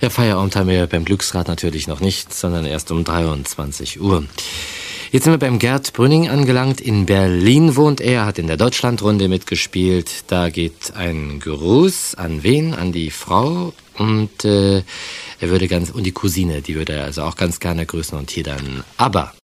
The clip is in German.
Ja, Feierabend haben wir beim Glücksrad natürlich noch nicht, sondern erst um 23 Uhr. Jetzt sind wir beim Gerd Brünning angelangt. In Berlin wohnt er, hat in der Deutschlandrunde mitgespielt. Da geht ein Gruß an wen? An die Frau und und die Cousine, die würde er also auch ganz gerne grüßen und hier dann ABBA.